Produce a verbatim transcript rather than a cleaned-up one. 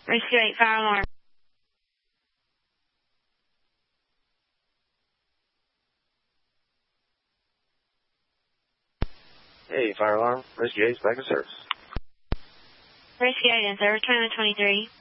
Rescue eight, fire alarm. Hey, fire alarm. Rescue eight, back in service. Rescue eight in service, twenty-one twenty-three.